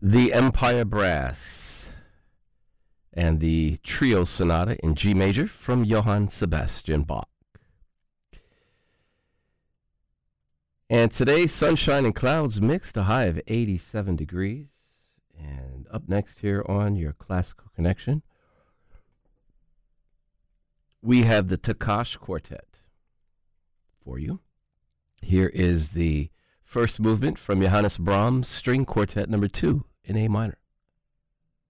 The Empire Brass and the Trio Sonata in G major from Johann Sebastian Bach. And today, sunshine and clouds mixed, a high of 87 degrees. And up next here on your Classical Connection, we have the Takács Quartet for you. Here is the first movement from Johannes Brahms String Quartet number 2 in A minor.